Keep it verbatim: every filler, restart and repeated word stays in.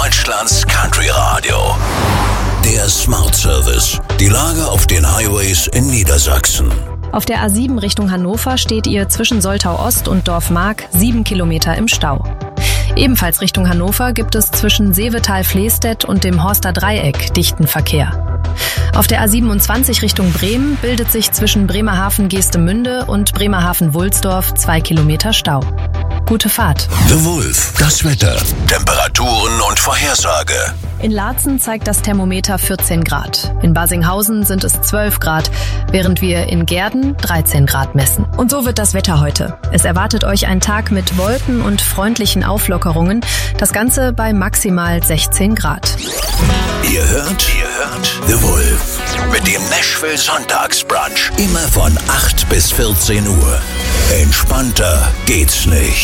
Deutschlands Country Radio. Der Smart Service. Die Lage auf den Highways in Niedersachsen. Auf der A sieben Richtung Hannover steht ihr zwischen Soltau Ost und Dorfmark sieben Kilometer im Stau. Ebenfalls Richtung Hannover gibt es zwischen Seevetal-Flehstedt und dem Horster Dreieck dichten Verkehr. Auf der A siebenundzwanzig Richtung Bremen bildet sich zwischen Bremerhaven-Geestemünde und Bremerhaven-Wulsdorf zwei Kilometer Stau. Gute Fahrt. The Wolf. Das Wetter. Temperaturen und Vorhersage. In Laatzen zeigt das Thermometer vierzehn Grad. In Basinghausen sind es zwölf Grad, während wir in Gehrden dreizehn Grad messen. Und so wird das Wetter heute. Es erwartet euch ein Tag mit Wolken und freundlichen Auflockerungen. Das Ganze bei maximal sechzehn Grad. Ihr hört, ihr hört The Wolf mit dem Nashville Sonntagsbrunch. Immer von acht bis vierzehn Uhr. Entspannter geht's nicht.